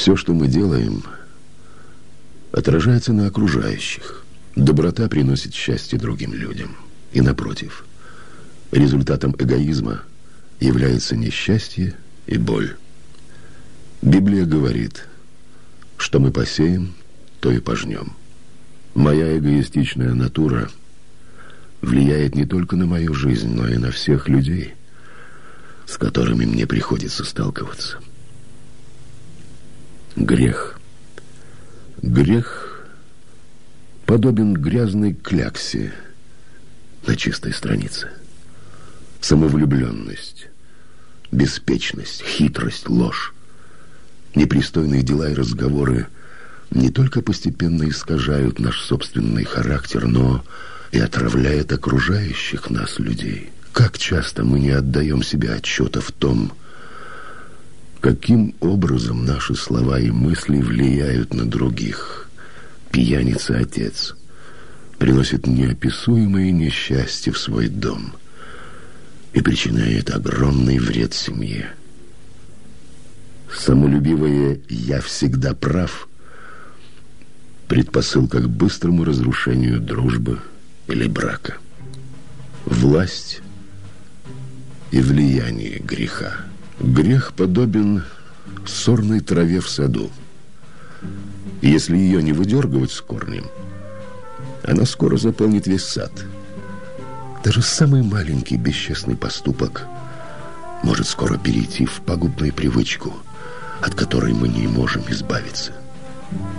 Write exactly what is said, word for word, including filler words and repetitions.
Все, что мы делаем, отражается на окружающих. Доброта приносит счастье другим людям. И напротив, результатом эгоизма является несчастье и боль. Библия говорит, что мы посеем, то и пожнем. Моя эгоистичная натура влияет не только на мою жизнь, но и на всех людей, с которыми мне приходится сталкиваться. Грех. Грех подобен грязной кляксе на чистой странице. Самовлюбленность, беспечность, хитрость, ложь, непристойные дела и разговоры не только постепенно искажают наш собственный характер, но и отравляют окружающих нас людей. Как часто мы не отдаем себе отчета в том, каким образом наши слова и мысли влияют на других. Пьяница-отец приносит неописуемое несчастье в свой дом и причиняет огромный вред семье. Самолюбивое «я всегда прав» — предпосылка к быстрому разрушению дружбы или брака. Власть и влияние греха. Грех подобен сорной траве в саду. Если ее не выдергивать с корнем, она скоро заполнит весь сад. Даже самый маленький бесчестный поступок может скоро перейти в пагубную привычку, от которой мы не можем избавиться.